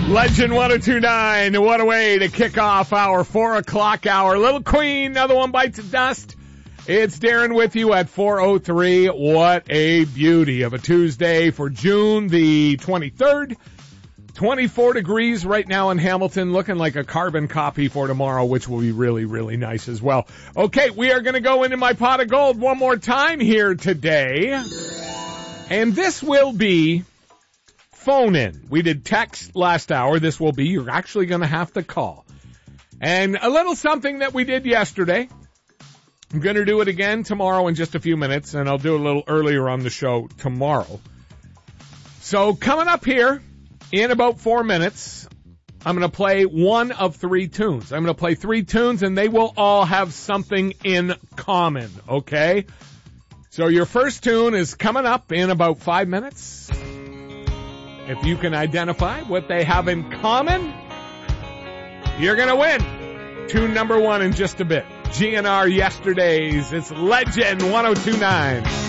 Legend 1029, what a way to kick off our 4 o'clock hour. Little Queen, another one bites the dust. It's Darren with you at 4:03. What a beauty of a Tuesday for June the 23rd. 24 degrees right now in Hamilton, looking like a carbon copy for tomorrow, which will be really, really nice as well. Okay, we are going to go into my pot of gold one more time here today. And this will be phone in. We did text last hour. This will be, you're actually going to have to call. And a little something that we did yesterday. I'm going to do it again tomorrow in just a few minutes, and I'll do it a little earlier on the show tomorrow. So coming up here in about 4 minutes, I'm going to play one of 3 tunes. I'm going to play 3 tunes, and they will all have something in common, okay? So your first tune is coming up in about 5 minutes. If you can identify what they have in common, you're going to win. Tune number 1 in just a bit. GNR Yesterdays. It's Legend 1029.